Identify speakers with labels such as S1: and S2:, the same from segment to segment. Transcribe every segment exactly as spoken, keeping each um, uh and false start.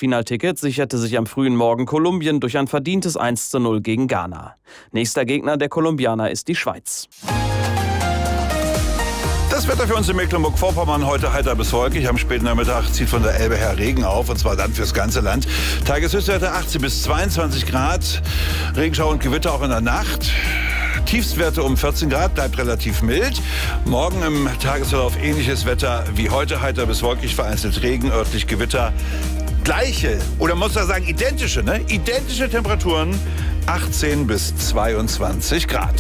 S1: Achtelfinalticket sicherte sich am frühen Morgen Kolumbien durch ein verdientes eins zu null gegen Ghana. Nächster Gegner der Kolumbianer ist die Schweiz.
S2: Das Wetter für uns in Mecklenburg-Vorpommern heute heiter bis wolkig. Am späten Nachmittag zieht von der Elbe her Regen auf, und zwar dann fürs ganze Land. Tageshöchstwerte achtzehn bis zweiundzwanzig Grad. Regenschau und Gewitter auch in der Nacht. Tiefstwerte um vierzehn Grad, bleibt relativ mild. Morgen im Tagesverlauf ähnliches Wetter wie heute, heiter bis wolkig, vereinzelt Regen, örtlich Gewitter. Gleiche, oder muss man sagen identische, ne? Identische Temperaturen, achtzehn bis zweiundzwanzig Grad.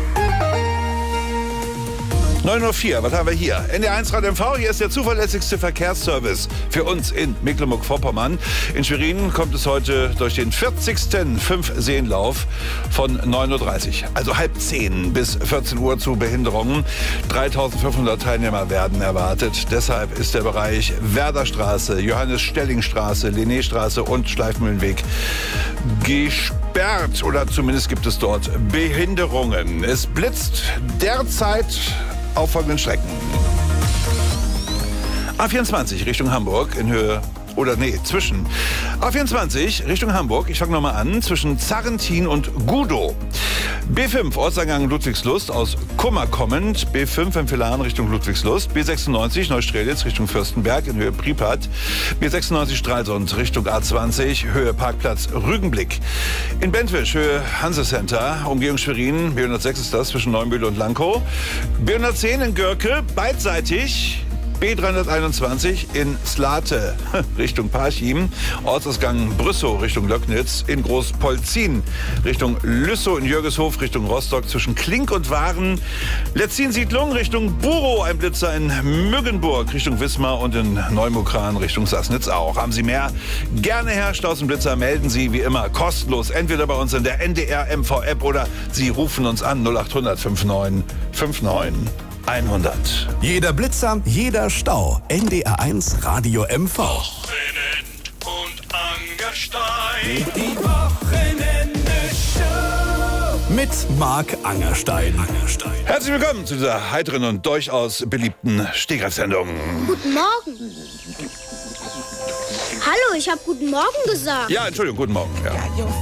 S2: neun Uhr vier, was haben wir hier? N D R eins Radio M V, hier ist der zuverlässigste Verkehrsservice für uns in Mecklenburg-Vorpommern. In Schwerin kommt es heute durch den vierzigsten Fünfseenlauf von neun Uhr dreißig, also halb zehn bis vierzehn Uhr zu Behinderungen. dreitausendfünfhundert Teilnehmer werden erwartet. Deshalb ist der Bereich Werderstraße, Johannes-Stelling-Straße, Linnéstraße und Schleifmühlenweg gesperrt. Oder zumindest gibt es dort Behinderungen. Es blitzt derzeit auf folgenden Strecken. A vierundzwanzig Richtung Hamburg in Höhe, oder nee, zwischen A vierundzwanzig Richtung Hamburg, ich fange nochmal an, zwischen Zarrentin und Gudow. B fünf Ortseingang Ludwigslust aus Kummer kommend, B fünf im Villaren Richtung Ludwigslust, B sechsundneunzig Neustrelitz Richtung Fürstenberg in Höhe Pripyat, B sechsundneunzig Stralsund Richtung A zwanzig, Höhe Parkplatz Rügenblick. In Bentwisch Höhe Hansecenter, Umgehung Schwerin, B hundertsechs ist das zwischen Neumühle und Lankow, B hundertzehn in Görke, beidseitig, B dreihunderteinundzwanzig in Slate Richtung Parchim, Ortsausgang Brüssow Richtung Löcknitz, in Großpolzin Richtung Lüssow, in Jürgeshof Richtung Rostock zwischen Klink und Waren, Letzin-Siedlung Richtung Burow, ein Blitzer in Müggenburg Richtung Wismar und in Neumukran Richtung Sassnitz auch. Haben Sie mehr? Gerne, Herr Stausenblitzer, melden Sie wie immer kostenlos, entweder bei uns in der N D R M V-App oder Sie rufen uns an null achthundert fünfundneunzig neunundfünfzig hundert.
S3: Jeder Blitzer, jeder Stau. N D R eins Radio M V.
S4: Wochenend und Angerstein.
S3: Die Wochenende-Show. Mit Marc Angerstein. Angerstein.
S2: Herzlich willkommen zu dieser heiteren und durchaus beliebten Stegreifsendung.
S5: Guten Morgen. Hallo, ich habe guten Morgen gesagt.
S2: Ja, Entschuldigung, guten Morgen. Ja.